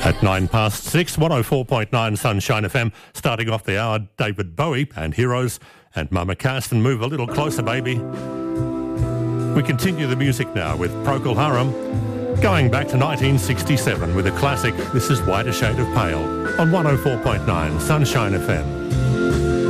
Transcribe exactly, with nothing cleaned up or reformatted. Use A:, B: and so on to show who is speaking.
A: At nine past six, one oh four point nine Sunshine F M. Starting off the hour, David Bowie and Heroes and Mama Carston, Move a Little Closer, Baby. We continue the music now with Procol Harum, going back to nineteen sixty-seven with a classic, This Is White a Shade of Pale, on one oh four point nine Sunshine F M.